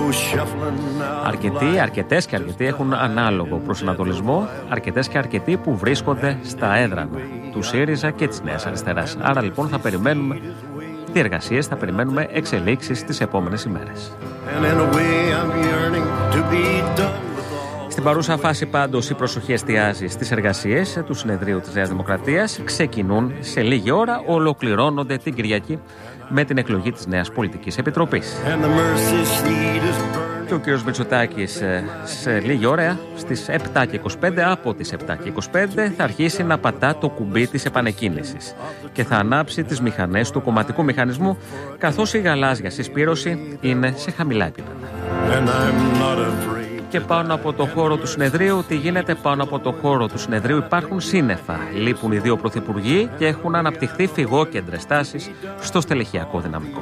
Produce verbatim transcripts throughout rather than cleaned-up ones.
Αρκετοί, αρκετές και αρκετοί έχουν ανάλογο προσανατολισμό, αρκετές και αρκετοί που βρίσκονται στα έδρανα του ΣΥΡΙΖΑ και της Νέας Αριστεράς. Άρα λοιπόν θα περιμένουμε διεργασίες, θα περιμένουμε εξελίξεις τις επόμενες ημέρες. Στην παρούσα φάση πάντως η προσοχή εστιάζει στις εργασίες του συνεδρίου της Νέας Δημοκρατίας. Ξεκινούν σε λίγη ώρα, ολοκληρώνονται την Κυριακή με την εκλογή της νέας πολιτικής επιτροπής. Και ο κ. Μητσοτάκης σε λίγη ώρα, στις επτά και είκοσι πέντε, από τις επτά και είκοσι πέντε θα αρχίσει να πατά το κουμπί της επανεκκίνησης και θα ανάψει τις μηχανές του κομματικού μηχανισμού, καθώς η γαλάζια συσπήρωση είναι σε χαμηλά επίπεδα. Και πάνω από το χώρο του συνεδρίου, τι γίνεται πάνω από το χώρο του συνεδρίου? Υπάρχουν σύννεφα. Λείπουν οι δύο πρωθυπουργοί και έχουν αναπτυχθεί φυγόκεντρες τάσεις στο στελεχειακό δυναμικό.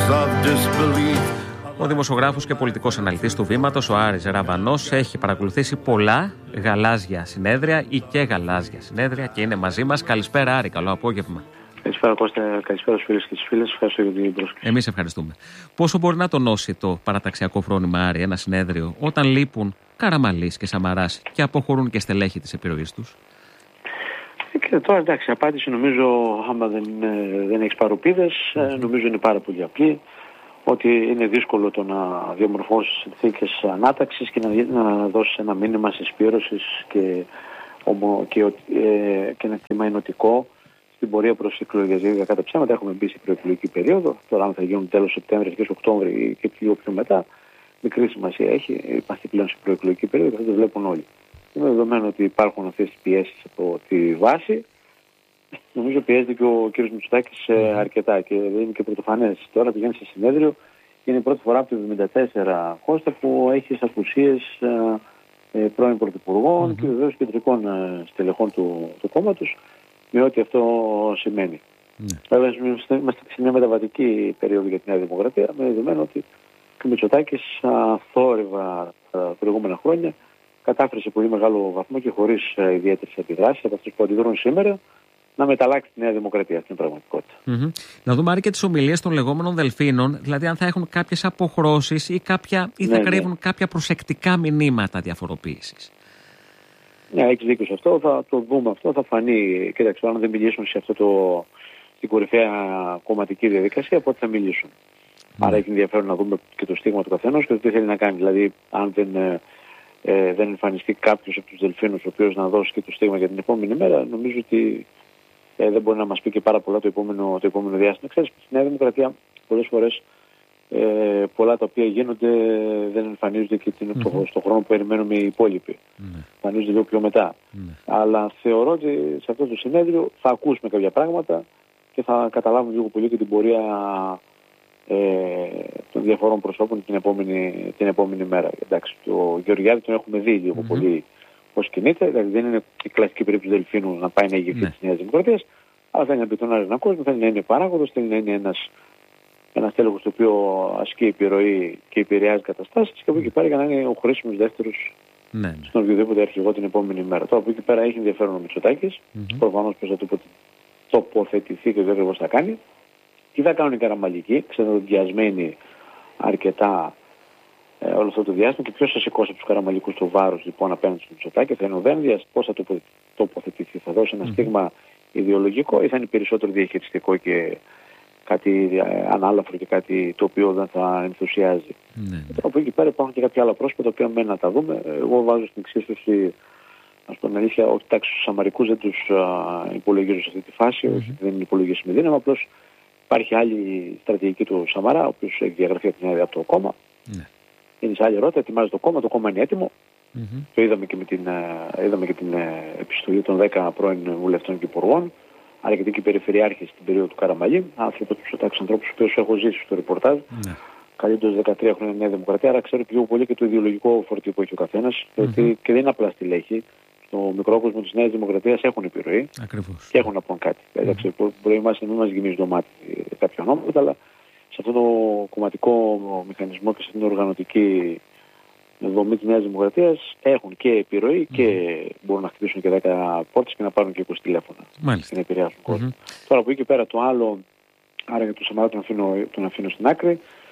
Ο δημοσιογράφος και πολιτικός αναλυτής του Βήματος, ο Άρης Ραβανός, έχει παρακολουθήσει πολλά γαλάζια συνέδρια ή και γαλάζια συνέδρια και είναι μαζί μας. Καλησπέρα Άρη, καλό απόγευμα. Καλησπέρα Κώστα, καλησπέρα στους φίλους και τις φίλες. Ευχαριστώ για την πρόσκληση. Εμείς ευχαριστούμε. Πόσο μπορεί να τονώσει το παραταξιακό φρόνημα, Άρη, ένα συνέδριο, όταν λείπουν Καραμανλής και Σαμαράς και αποχωρούν και στελέχη της επιρροής τους? Και τώρα εντάξει, η απάντηση νομίζω, άμα δεν, δεν έχεις παροπίδες, mm. νομίζω είναι πάρα πολύ απλή. Ότι είναι δύσκολο το να διαμορφώσεις συνθήκες ανάταξης και να, να δώσεις ένα μήνυμα συσπήρωσης και, ομο, και, ε, και ένα κλίμα ενωτικό στην πορεία προς εκλογές. Δηλαδή, κατά ψέματα έχουμε μπει σε προεκλογική περίοδο. Τώρα, αν θα γίνουν τέλος Σεπτέμβρη, αρχές Οκτώβρη και λίγο πιο μετά, μικρή σημασία έχει. Υπάρχει πλέον σε προεκλογική περίοδο και αυτό το βλέπουν όλοι. Είναι δεδομένο ότι υπάρχουν αυτές τις πιέσεις από τη βάση. Νομίζω πιέζεται και ο κ. Μητσοτάκης αρκετά και δεν είναι και πρωτοφανές. Τώρα πηγαίνει σε συνέδριο και είναι η πρώτη φορά από το εβδομήντα τέσσερα, Κώστα, που έχει απουσίες ε, πρώην πρωθυπουργών mm-hmm. και βεβαίως κεντρικών ε, στελεχών του, του κόμματος, με ό,τι αυτό σημαίνει. Mm-hmm. Βέβαια, είμαστε σε μια μεταβατική περίοδο για τη Νέα Δημοκρατία, με δεδομένο ότι ο Μητσοτάκης θόρυβα τα προηγούμενα χρόνια κατάφερε σε πολύ μεγάλο βαθμό και χωρίς ε, ιδιαίτερες αντιδράσεις από αυτούς που αντιδρούν σήμερα να μεταλλάξει τη Νέα Δημοκρατία στην πραγματικότητα. Mm-hmm. Να δούμε άρα και τις ομιλίες των λεγόμενων δελφίνων, δηλαδή αν θα έχουν κάποιες αποχρώσεις ή, κάποια, ή θα ναι, κρύβουν ναι. κάποια προσεκτικά μηνύματα διαφοροποίησης. Ναι, έχεις δίκιο σε αυτό, θα το δούμε αυτό, θα φανεί. Κοίταξε, αν δεν μιλήσουν σε αυτό το, την κορυφαία κομματική διαδικασία, πότε θα μιλήσουν. Mm. Άρα έχει ενδιαφέρον να δούμε και το στίγμα του καθενός και το τι θέλει να κάνει. Δηλαδή, αν δεν, ε, δεν εμφανιστεί κάποιος από τους δελφίνους ο οποίος να δώσει και το στίγμα για την επόμενη μέρα, νομίζω ότι Ε, δεν μπορεί να μας πει και πάρα πολλά το επόμενο, το επόμενο διάστημα. Ξέρεις, στη Νέα Δημοκρατία πολλές φορές ε, πολλά τα οποία γίνονται δεν εμφανίζονται και την, mm-hmm. το, στο χρόνο που περιμένουμε οι υπόλοιποι. Mm-hmm. Εμφανίζονται λίγο πιο μετά. Mm-hmm. Αλλά θεωρώ ότι σε αυτό το συνέδριο θα ακούσουμε κάποια πράγματα και θα καταλάβουμε λίγο πολύ και την πορεία ε, των διαφορών προσώπων την επόμενη, την επόμενη μέρα. Εντάξει, το Γεωργιάδη τον έχουμε δει λίγο mm-hmm. πολύ πώς κινείται, δηλαδή δεν είναι η κλασική περίπτωση του Δελφίνου να πάει να ηγηθεί ναι. της Νέας Δημοκρατίας, αλλά θέλει να πει τον Άρη κόσμο, θέλει να είναι παράγοντος, θέλει να είναι ένας, ένας τέλεχος το οποίο ασκεί επιρροή και επηρεάζει καταστάσεις και από εκεί πέρα για να είναι ο χρήσιμος δεύτερος ναι. στον οποιοδήποτε αρχηγό την επόμενη μέρα. Τώρα από εκεί πέρα έχει ενδιαφέρον ο Μητσοτάκης, mm-hmm. προφανώς πώς θα του τοποθετηθεί και βέβαια πώς θα κάνει. Τι θα κάνουν οι Καραμανλικοί, ξενοδοχιασμένοι αρκετά Ε, όλο αυτό το διάστημα και ποιος θα σηκώσει από τους Καραμανλικούς το βάρος λοιπόν απέναντι στο Μητσοτάκη, θα είναι ο Δένδιας, πώς θα το τοποθετηθεί, θα δώσει ένα mm. στίγμα ιδεολογικό ή θα είναι περισσότερο διαχειριστικό και κάτι ε, ανάλαφρο και κάτι το οποίο δεν θα ενθουσιάζει. Mm. Από εκεί πέρα υπάρχουν και κάποια άλλα πρόσωπα τα οποία μένουν να τα δούμε. Εγώ βάζω στην εξίσωση, να σου πω την αλήθεια, ότι τάξη τους Σαμαρικούς δεν τους α, υπολογίζω σε αυτή τη φάση, mm-hmm. όχι δεν είναι υπολογίσιμη δύναμη, απλώς υπάρχει άλλη στρατηγική του Σαμαρά, ο οποίος έχει διαγραφεί από το κόμμα. Mm. Είναι σε άλλη ερώτηση, ετοιμάζει το κόμμα, το κόμμα είναι έτοιμο. Mm-hmm. Το είδαμε και με την, είδαμε και την επιστολή των δέκα πρώην βουλευτών και υπουργών, αλλά και την περιφερειάρχη στην περίοδο του Καραμανλή. Άνθρωποι του Μητσοτάκη, ανθρώπου που έχω ζήσει στο ρεπορτάζ. Mm-hmm. Καλύπτω δεκατρία χρόνια Νέα Δημοκρατία, άρα ξέρω πιο πολύ και το ιδεολογικό φορτίο που έχει ο καθένας. Mm-hmm. Και δεν είναι απλά στελέχη. Στο μικρό κόσμο τη Νέα Δημοκρατία έχουν επιρροή. Ακριβώς. Και έχουν να πούν κάτι. Mm-hmm. Εντάξει, μπορεί να μην μα γεμίζει το μάτι κάποια ονόματα, αλλά σε αυτό το κομματικό μηχανισμό και σε αυτήν την οργανωτική δομή της Νέας Δημοκρατίας έχουν και επιρροή mm-hmm. και μπορούν να χτυπήσουν και δέκα πόρτες και να πάρουν και είκοσι τηλέφωνα. Μάλιστα. Και να επηρεάσουν κόσμο. Mm-hmm. Τώρα από εκεί και πέρα το άλλο, άρα για το Σαμαρά τον αφήνω, τον αφήνω στην άκρη.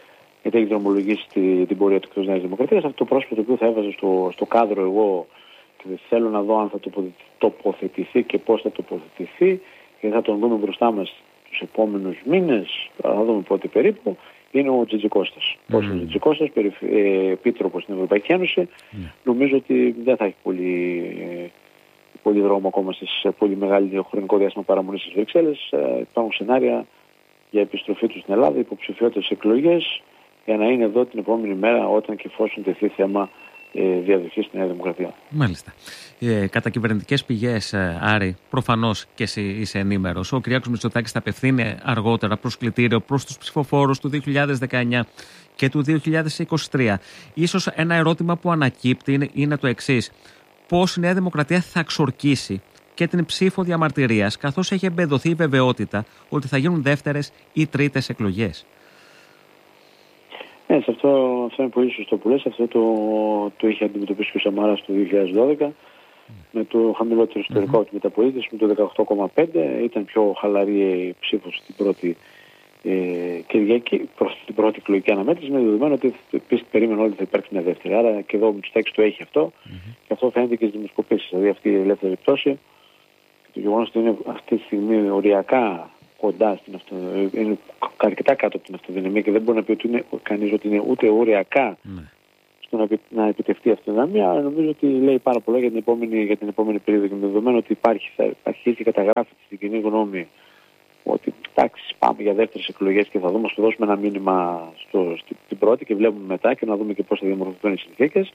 γιατί έχει δρομολογήσει τη, την πορεία του εκτός Νέας Δημοκρατίας. Αυτό το πρόσωπο το οποίο θα έβαζε στο, στο κάδρο εγώ και θέλω να δω αν θα τοποθετηθεί και πώς θα τοποθετηθεί και θα τον δούμε μπροστά μας τους επόμενους μήνες, θα δούμε πότε περίπου, είναι ο Τζιτζικώστας. Mm. Ως ο Τζιτζικώστας, επίτροπος στην Ευρωπαϊκή Ένωση, mm. νομίζω ότι δεν θα έχει πολύ, πολύ δρόμο ακόμα στις πολύ μεγάλη χρονικό διάστημα παραμονής στις Βρυξέλλες. Υπάρχουν σενάρια για επιστροφή του στην Ελλάδα, υποψηφιότητες εκλογές, για να είναι εδώ την επόμενη μέρα όταν και εφόσον τεθεί θέμα ε, διαδοχής στη Νέα Δημοκρατία. Μάλιστα. Ε, κατά κυβερνητικές πηγές, ε, Άρη, προφανώς και εσύ είσαι ενήμερος, ο Κυριάκος Μητσοτάκης θα απευθύνει αργότερα προσκλητήριο προς τους ψηφοφόρους του δύο χιλιάδες δεκαεννιά και του δύο χιλιάδες είκοσι τρία. Ίσως ένα ερώτημα που ανακύπτει είναι, είναι το εξής. Πώς η Νέα Δημοκρατία θα ξορκίσει και την ψήφο διαμαρτυρίας, καθώς έχει εμπεδοθεί η βεβαιότητα ότι θα γίνουν δεύτερες ή τρίτες εκλογές? Ναι, σε αυτό, αυτό είναι πολύ σωστό που λες. Αυτό το, το είχε αντιμετωπίσει και ο Σαμάρας το δύο χιλιάδες δώδεκα mm. με το χαμηλότερο ιστορικό mm-hmm. του μεταπολίτευση, με το δεκαοκτώ κόμμα πέντε. Ήταν πιο χαλαρή η ψήφος στην πρώτη ε, Κυριακή, προς την πρώτη εκλογική αναμέτρηση, με δεδομένο ότι επίσης περίμενε όλοι ότι θα υπάρξει μια δεύτερη. Άρα και εδώ ο Μητσοτάκης το έχει αυτό mm-hmm. και αυτό φαίνεται και στις δημοσκοπήσεις. Δηλαδή αυτή η ελεύθερη πτώση και το γεγονός ότι είναι αυτή τη στιγμή οριακά κοντά στην αυτοδυναμία, είναι αρκετά κάτω από την αυτοδυναμία και δεν μπορεί να πει ότι είναι κανείς ότι είναι ούτε οριακά ναι. στο να, να επιτευχθεί η αυτοδυναμία, αλλά νομίζω ότι λέει πάρα πολλά για την επόμενη, για την επόμενη περίοδο και με δεδομένο ότι υπάρχει, θα αρχίσει και καταγράφεται στην κοινή γνώμη ότι εντάξει, πάμε για δεύτερες εκλογές και θα δούμε, θα δώσουμε ένα μήνυμα στο, στην πρώτη και βλέπουμε μετά και να δούμε και πώς θα διαμορφωθούν οι συνθήκες.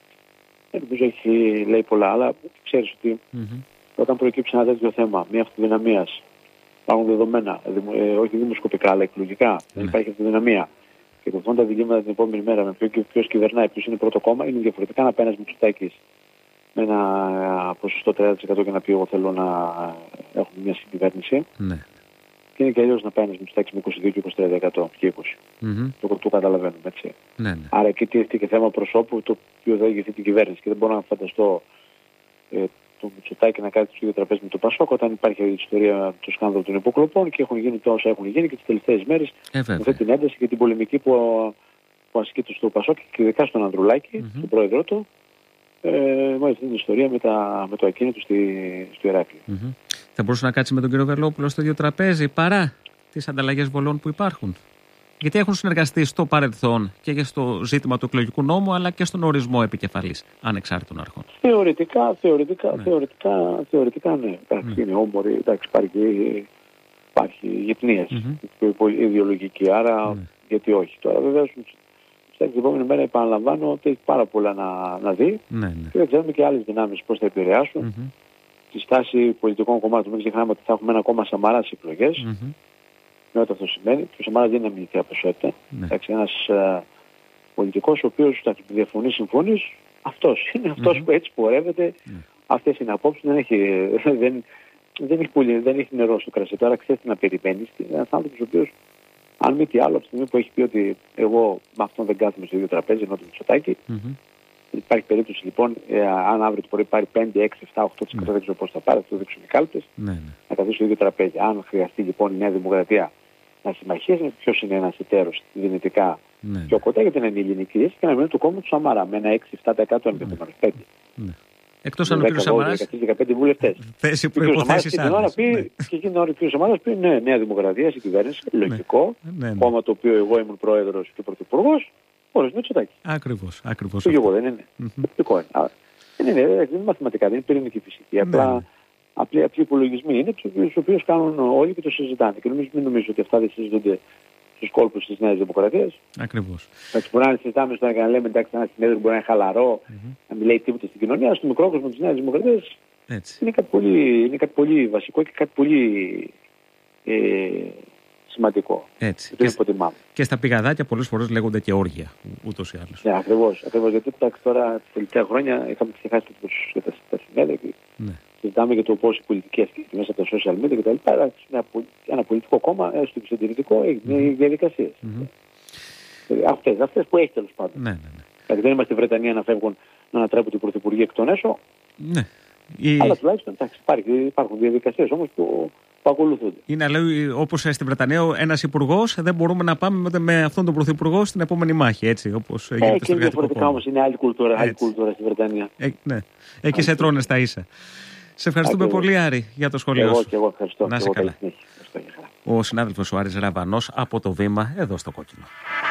Νομίζω έχει λέει πολλά, αλλά ξέρεις ότι mm-hmm. όταν προκύψει ένα τέτοιο θέμα, μια αυτοδυναμίας, υπάρχουν δεδομένα, ε, όχι δημοσκοπικά, αλλά εκλογικά. Mm. Δεν υπάρχει αυτοδυναμία. Και το τα διλήμματα την επόμενη μέρα με ποιο, ποιος κυβερνάει, ποιος είναι πρώτο κόμμα, είναι διαφορετικά να πάει ένας Μητσοτάκης με ένα ποσοστό τριάντα τοις εκατό και να πει: εγώ θέλω να έχουμε μια συγκυβέρνηση. Mm. Και είναι και αλλιώς να πάει ένας Μητσοτάκης με είκοσι δύο και είκοσι τρία τοις εκατό και είκοσι τοις εκατό. Mm-hmm. Το, το καταλαβαίνουμε, έτσι. Mm. Άρα εκεί τίθεται και θέμα προσώπου το οποίο θα ηγηθεί την κυβέρνηση. Και δεν μπορώ να φανταστώ ε, το Μητσοτάκη να κάθεται στο ίδιο τραπέζι με το Πασόκ όταν υπάρχει η ιστορία του σκάνδαλου των υποκλοπών και έχουν γίνει τόσα έχουν γίνει και τις τελευταίες μέρες ε, με αυτή την ένταση και την πολεμική που, που ασκείται στο Πασόκ και ειδικά στον Ανδρουλάκη, mm-hmm. τον πρόεδρό του, ε, με αυτή την ιστορία με, τα, με το ακίνητο στη, στο Ηράκλειο. Mm-hmm. Θα μπορούσε να κάτσει με τον κύριο Βελόπουλο στο ίδιο τραπέζι παρά τις ανταλλαγές βολών που υπάρχουν? Γιατί έχουν συνεργαστεί στο παρελθόν και στο ζήτημα του εκλογικού νόμου, αλλά και στον ορισμό επικεφαλής ανεξάρτητων αρχών. Θεωρητικά, θεωρητικά, ναι. θεωρητικά, θεωρητικά ναι. Εντάξει, ναι. Είναι όμορφη, εντάξει, υπάρχει, υπάρχει γυπνίες, mm-hmm. πολύ ιδεολογική, άρα ναι. γιατί όχι. Τώρα βεβαίως, στην επόμενη μέρα επαναλαμβάνω ότι έχει πάρα πολλά να, να δει ναι, ναι. και δεν ξέρουμε και άλλες δυνάμεις πώς θα επηρεάσουν mm-hmm. τη στάση πολιτικών κομμάτων. Μην ξεχνάμε ότι θα έχουμε ένα κόμμα Σαμαρά στις εκλογές. Mm-hmm. Με ό,τι αυτό σημαίνει, και ο Σαμάρας δεν είναι αμυντική αποσότητα. Ναι. Ένας uh, πολιτικός ο οποίος θα διαφωνεί, συμφωνεί, αυτός είναι αυτός mm-hmm. που έτσι πορεύεται. Mm. Αυτές είναι απόψεις, δεν έχει, δεν, δεν, έχει πολύ, δεν έχει νερό στο κρασί. Τώρα ξέρεις τι να περιμένεις. Είναι ένας άνθρωπος ο οποίος, αν μη τι άλλο, από τη στιγμή που έχει πει ότι εγώ με αυτόν δεν κάθομαι στο ίδιο τραπέζι, ενώ το Μητσοτάκη, mm-hmm. υπάρχει περίπτωση λοιπόν, ε, αν αύριο το πρωί πάρει πέντε, έξι, επτά, οκτώ τοις εκατό mm. δεν ξέρω πώς θα πάρει, θα το δείξουν οι κάλπες, mm. να καθίσει στο ίδιο τραπέζι. Αν χρειαστεί λοιπόν η Νέα Δημοκρατία να συμμαχίσει, ποιος είναι ένας εταίρος δυνητικά ναι. πιο κοντά, γιατί είναι η ελληνική λύση και να μείνει το κόμμα του Σαμάρα με ένα έξι επτά τοις εκατό ενδεχομένως. πέντε. Ναι. Εκτός αν ο κ. Σαμάρας δεκαπέντε βουλευτές. Θέσει προϋποθέσεις άλλες. Και εκείνη την ώρα ο κ. Σαμάρας πει ναι, Νέα Δημοκρατία, η κυβέρνηση, λογικό, ναι. Ναι, κόμμα το οποίο εγώ ήμουν πρόεδρος και πρωθυπουργός, όλος Μητσοτάκη. Ακριβώς, ακριβώς. Το εγώ δεν είναι. Λογικό είναι. Δεν είναι, δεν είναι μαθηματικά, δεν είναι πυρηνική φυσική. Απλά απλοί, απλοί υπολογισμοί είναι τους οποίους κάνουν όλοι και το συζητάνε. Και νομίζω, μην νομίζω ότι αυτά δεν συζητούνται στους κόλπους της Νέας Δημοκρατίας. Ακριβώς. Εντάξει, μπορεί να συζητάμε στον και να λέμε εντάξει, ένα συνέδριο μπορεί να είναι χαλαρό, mm-hmm. να μην λέει τίποτα στην κοινωνία, στο μικρό κόσμο της Νέας Δημοκρατίας είναι κάτι, πολύ, είναι κάτι πολύ βασικό και κάτι πολύ ε, σημαντικό. Έτσι. Και, υποτιμάμε. Και στα πηγαδάκια πολλές φορές λέγονται και όργια, ούτως ή άλλως. Ναι, ακριβώς. ακριβώς γιατί εντάξει, τώρα τα τελευταία χρόνια είχαμε ξεχάσει και τα, τα συνέδρια και ναι. συζητάμε για το πώς η πολιτική ασκείται μέσα από τα social media κτλ. Άρα ένα πολιτικό κόμμα, έστω και συντηρητικό, έχει mm-hmm. διαδικασίες. Mm-hmm. Αυτές, αυτές που έχει τέλος πάντων. Ναι, ναι, ναι. Δηλαδή δεν είμαστε Βρετανία να φεύγουν να ανατρέπουν την πρωθυπουργία εκ των έσω. Ναι. Η... Αλλά τουλάχιστον εντάξει, υπάρχει, υπάρχουν διαδικασίες όμως που που ακολουθούνται. Είναι, λέει, όπως στην Βρετανία, ένας υπουργός, δεν μπορούμε να πάμε με, με αυτόν τον πρωθυπουργό στην επόμενη μάχη. Έτσι, όπως γίνεται ε, στο εργατικό διαφορετικά όμως είναι άλλη κουλτούρα, άλλη κουλτούρα στη Βρετανία. Ε, ναι. Εκεί σε τρώνε στα ίσα. Σε ευχαριστούμε Ακριβώς. πολύ, Άρη, για το σχολείο εγώ, σου. Και εγώ ευχαριστώ. Να είσαι καλά. Ο συνάδελφος ο Άρης Ραβανός από το Βήμα, εδώ στο Κόκκινο.